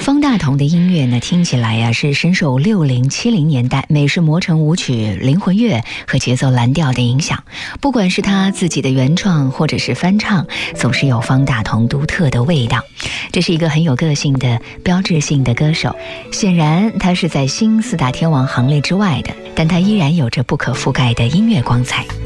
方大同的音乐呢，听起来呀是深受60、70年代美式魔城舞曲、灵魂乐和节奏蓝调的影响。不管是他自己的原创或者是翻唱，总是有方大同独特的味道。这是一个很有个性的标志性的歌手，显然他是在新四大天王行列之外的，但他依然有着不可覆盖的音乐光彩。